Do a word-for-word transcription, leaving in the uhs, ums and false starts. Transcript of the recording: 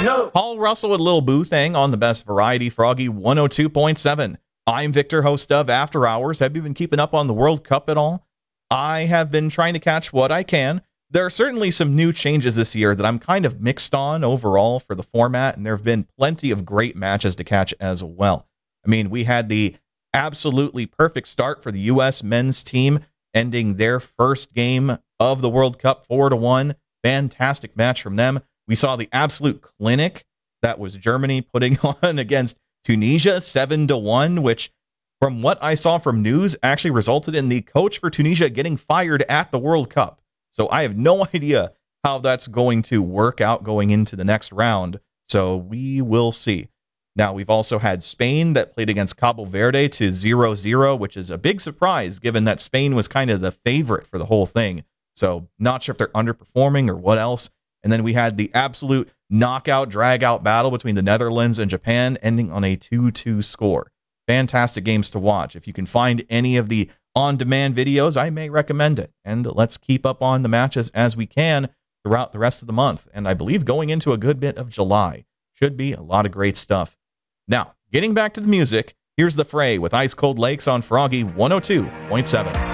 Paul Russell with Lil Boo Thing on the best variety, Froggy one oh two point seven. I'm Victor, host of After Hours. Have you been keeping up on the World Cup at all? I have been trying to catch what I can. There are certainly some new changes this year that I'm kind of mixed on overall for the format, and there have been plenty of great matches to catch as well. I mean, we had the absolutely perfect start for the U S men's team, ending their first game of the World Cup four to one. Fantastic match from them. We saw the absolute clinic that was Germany putting on against Tunisia seven to one, which from what I saw from news actually resulted in the coach for Tunisia getting fired at the World Cup. So I have no idea how that's going to work out going into the next round. So we will see. Now, we've also had Spain that played against Cabo Verde to zero zero, which is a big surprise given that Spain was kind of the favorite for the whole thing. So not sure if they're underperforming or what else. And then we had the absolute knockout, drag-out battle between the Netherlands and Japan, ending on a two two score. Fantastic games to watch. If you can find any of the on-demand videos, I may recommend it. And let's keep up on the matches as we can throughout the rest of the month. And I believe going into a good bit of July. Should be a lot of great stuff. Now, getting back to the music, here's The Fray with Ice Cold Lakes on Froggy one oh two point seven.